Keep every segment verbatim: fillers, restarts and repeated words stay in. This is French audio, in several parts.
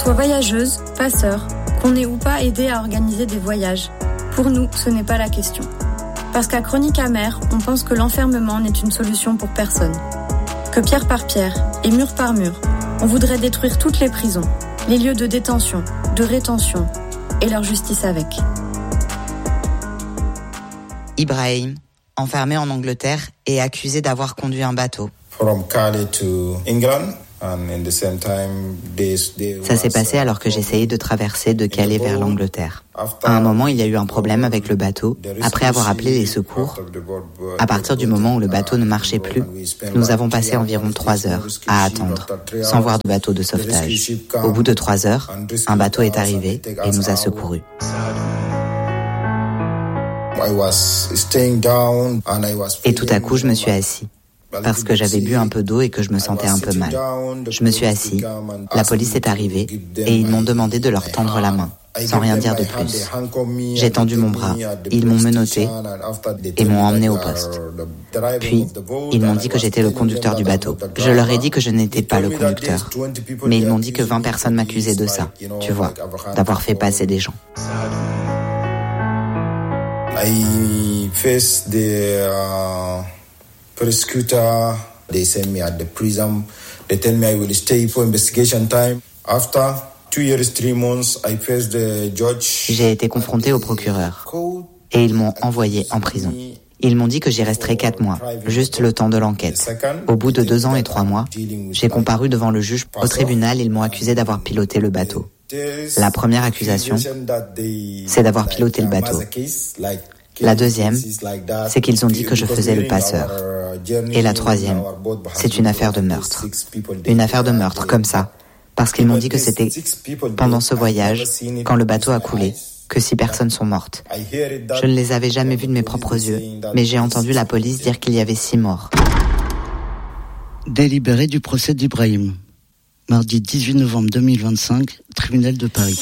soit voyageuse, passeur, qu'on ait ou pas aidé à organiser des voyages, pour nous, ce n'est pas la question. Parce qu'à Chronique amère, on pense que l'enfermement n'est une solution pour personne. Que pierre par pierre et mur par mur, on voudrait détruire toutes les prisons, les lieux de détention, de rétention et leur justice avec. Ibrahim, enfermé en Angleterre et accusé d'avoir conduit un bateau. From Calais to England. Ça s'est passé alors que j'essayais de traverser de Calais vers l'Angleterre. À un moment, il y a eu un problème avec le bateau. Après avoir appelé les secours, à partir du moment où le bateau ne marchait plus, nous avons passé environ trois heures à attendre, sans voir de bateau de sauvetage. Au bout de trois heures, un bateau est arrivé et nous a secourus. Et tout à coup, je me suis assis. Parce que j'avais bu un peu d'eau et que je me sentais un peu mal. Je me suis assis, la police est arrivée et ils m'ont demandé de leur tendre la main, sans rien dire de plus. J'ai tendu mon bras, ils m'ont menotté et m'ont emmené au poste. Puis, ils m'ont dit que j'étais le conducteur du bateau. Je leur ai dit que je n'étais pas le conducteur. Mais ils m'ont dit que vingt personnes m'accusaient de ça, tu vois, d'avoir fait passer des gens. I faced the uh... prosecutor, they send me at the prison. They tell me I will stay for investigation time. After two years, three months, I faced the judge. J'ai été confronté au procureur et ils m'ont envoyé en prison. Ils m'ont dit que j'y resterais quatre mois, juste le temps de l'enquête. Au bout de deux ans et trois mois, j'ai comparu devant le juge au tribunal. Ils m'ont accusé d'avoir piloté le bateau. La première accusation, c'est d'avoir piloté le bateau. La deuxième, c'est qu'ils ont dit que je faisais le passeur. Et la troisième, c'est une affaire de meurtre. Une affaire de meurtre, comme ça, parce qu'ils m'ont dit que c'était pendant ce voyage, quand le bateau a coulé, que six personnes sont mortes. Je ne les avais jamais vues de mes propres yeux, mais j'ai entendu la police dire qu'il y avait six morts. Délibéré du procès d'Ibrahim. Mardi dix-huit novembre deux mille vingt-cinq, tribunal de Paris.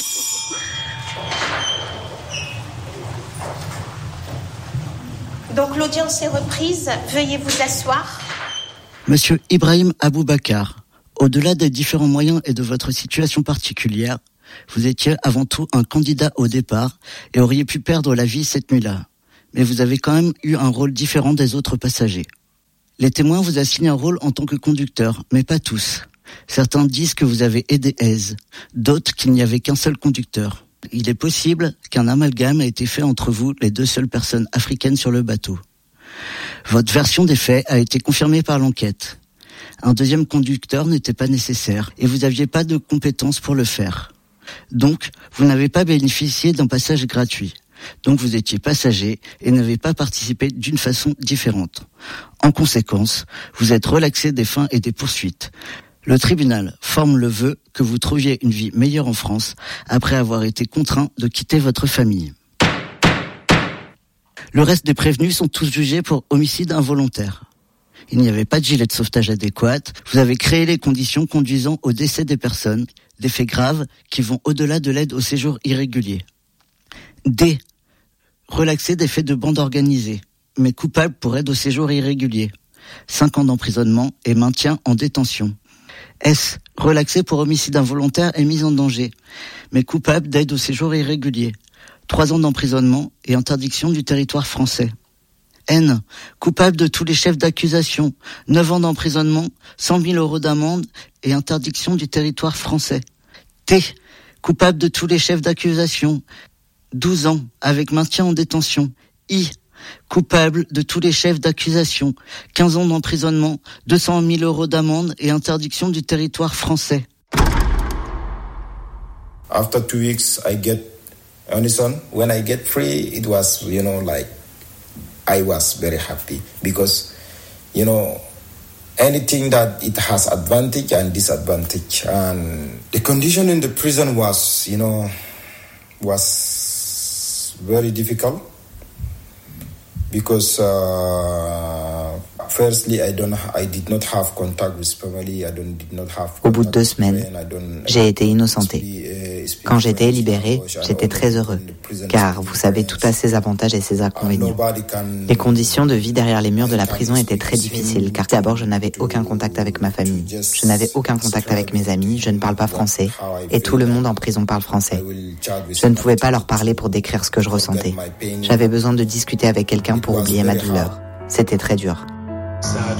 Donc l'audience est reprise, veuillez vous asseoir. Monsieur Ibrahim Aboubakar, au-delà des différents moyens et de votre situation particulière, vous étiez avant tout un candidat au départ et auriez pu perdre la vie cette nuit-là. Mais vous avez quand même eu un rôle différent des autres passagers. Les témoins vous assignent un rôle en tant que conducteur, mais pas tous. Certains disent que vous avez aidé Aise, d'autres qu'il n'y avait qu'un seul conducteur. Il est possible qu'un amalgame ait été fait entre vous, les deux seules personnes africaines sur le bateau. Votre version des faits a été confirmée par l'enquête. Un deuxième conducteur n'était pas nécessaire et vous n'aviez pas de compétences pour le faire. Donc, vous n'avez pas bénéficié d'un passage gratuit. Donc, vous étiez passager et n'avez pas participé d'une façon différente. En conséquence, vous êtes relaxé des fins et des poursuites. Le tribunal forme le vœu que vous trouviez une vie meilleure en France après avoir été contraint de quitter votre famille. Le reste des prévenus sont tous jugés pour homicide involontaire. Il n'y avait pas de gilet de sauvetage adéquat. Vous avez créé les conditions conduisant au décès des personnes, des faits graves qui vont au-delà de l'aide au séjour irrégulier. D. Relaxer des faits de bande organisée, mais coupable pour aide au séjour irrégulier. cinq ans d'emprisonnement et maintien en détention. S. Relaxé pour homicide involontaire et mise en danger, mais coupable d'aide au séjour irrégulier. trois ans d'emprisonnement et interdiction du territoire français. N. Coupable de tous les chefs d'accusation, neuf ans d'emprisonnement, cent mille euros d'amende et interdiction du territoire français. T. Coupable de tous les chefs d'accusation, douze ans avec maintien en détention. I. Coupable de tous les chefs d'accusation, quinze ans d'emprisonnement, deux cent mille euros d'amende et interdiction du territoire français. After two weeks, I get innocent. When I get free, it was, you know, like, I was very happy because, you know, anything that it has advantage and disadvantage. And the condition in the prison was, you know, was very difficult. Because uh, firstly, I don't, I did not have contact with family. I don't, did not have. Au bout de deux semaines, j'ai été innocenté. Quand j'étais libéré, j'étais très heureux, car vous savez, tout a ses avantages et ses inconvénients. Les conditions de vie derrière les murs de la prison étaient très difficiles, car d'abord je n'avais aucun contact avec ma famille, je n'avais aucun contact avec mes amis, je ne parle pas français, et tout le monde en prison parle français. Je ne pouvais pas leur parler pour décrire ce que je ressentais. J'avais besoin de discuter avec quelqu'un pour oublier ma douleur. C'était très dur.